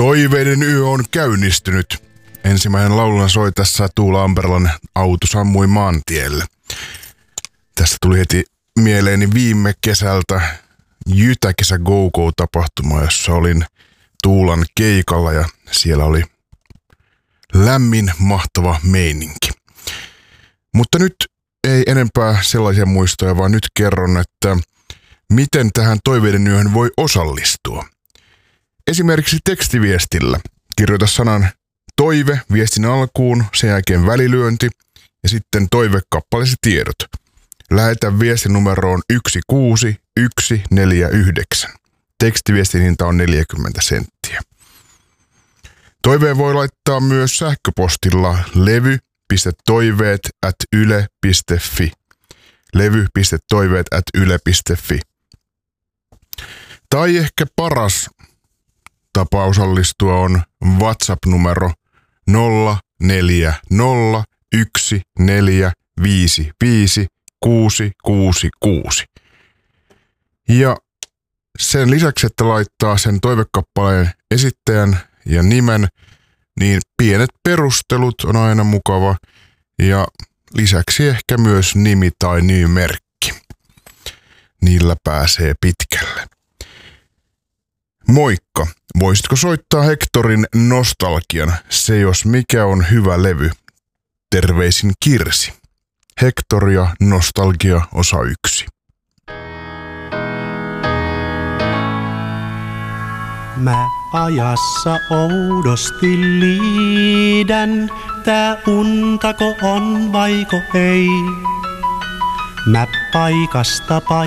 Toiveiden yö on käynnistynyt. Ensimmäinen lauluna soi tässä Tuula Amperlan Auto sammui maantielle. Tästä tuli heti mieleeni viime kesältä Jytäkesä Go-Go-tapahtuma, jossa olin Tuulan keikalla ja siellä oli lämmin, mahtava meininki. Mutta nyt ei enempää sellaisia muistoja, vaan nyt kerron, että miten tähän toiveiden yöhön voi osallistua. Esimerkiksi tekstiviestillä kirjoita sanan toive viestin alkuun, sen jälkeen välilyönti ja sitten toivekappaleesi tiedot. Lähetä viestin numeroon 16149. Tekstiviestin hinta on 40 senttiä. Toiveen voi laittaa myös sähköpostilla levy.toiveet@yle.fi. levy.toiveet@yle.fi. Tai ehkä paras tapa osallistua on WhatsApp-numero 0401455666. Ja sen lisäksi, että laittaa sen toivekappaleen esittäjän ja nimen, niin pienet perustelut on aina mukava ja lisäksi ehkä myös nimi tai nimimerkki. Niillä pääsee pitkälle. Moikka! Voisitko soittaa Hectorin Nostalgian? Se jos mikä on hyvä levy. Terveisin Kirsi. Hector ja Nostalgia osa 1. Mä ajassa oudosti liidän, tää untako on vaiko ei. Mä paikasta